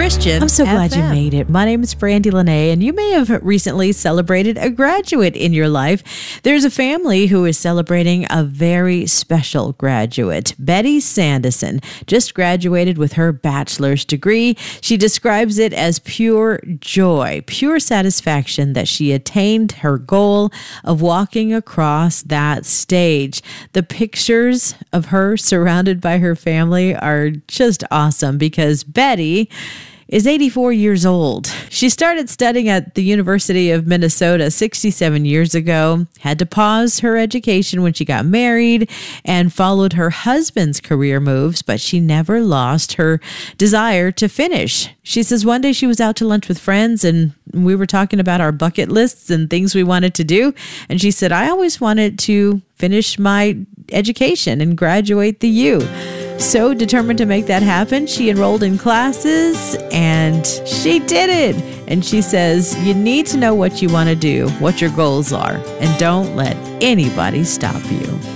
Christian I'm so glad you FM. made it. My name is Brandy Lene, and you may have recently celebrated a graduate in your life. There's a family who is celebrating a very special graduate. Betty Sanderson just graduated with her bachelor's degree. She describes it as pure joy, pure satisfaction that she attained her goal of walking across that stage. The pictures of her surrounded by her family are just awesome because Betty is 84 years old. She started studying at the University of Minnesota 67 years ago, had to pause her education when she got married and followed her husband's career moves, but she never lost her desire to finish. She says one day she was out to lunch with friends and we were talking about our bucket lists and things we wanted to do. And she said, I always wanted to finish my education and graduate the U. So determined to make that happen, she enrolled in classes and she did it. And she says, you need to know what you want to do, what your goals are, and don't let anybody stop you.